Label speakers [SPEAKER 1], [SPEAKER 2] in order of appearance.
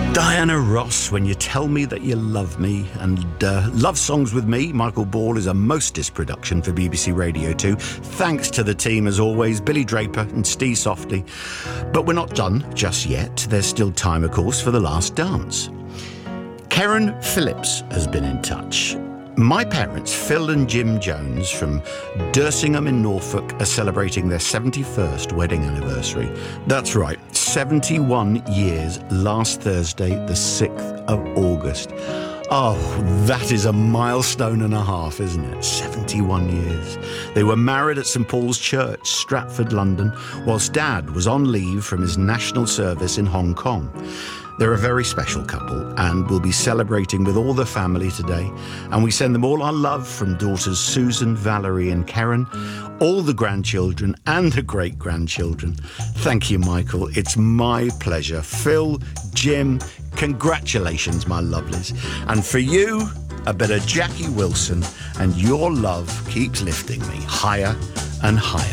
[SPEAKER 1] Diana Ross, When You Tell Me That You Love Me, and Love Songs With Me, Michael Ball, is a Mostis production for BBC Radio 2. Thanks to the team, as always, Billy Draper and Steve Softly. But we're not done just yet. There's still time, of course, for The Last Dance. Karen Phillips has been in touch. My parents, Phil and Jim Jones from Dersingham in Norfolk, are celebrating their 71st wedding anniversary. That's right, 71 years last Thursday, the 6th of August. Oh, that is a milestone and a half, isn't it? 71 years. They were married at St Paul's Church, Stratford, London, whilst Dad was on leave from his national service in Hong Kong. They're a very special couple and will be celebrating with all the family today. And we send them all our love from daughters Susan, Valerie and Karen, all the grandchildren and the great-grandchildren. Thank you, Michael. It's my pleasure. Phil, Jim, congratulations, my lovelies. And for you, a bit of Jackie Wilson, and Your Love Keeps Lifting Me higher and higher.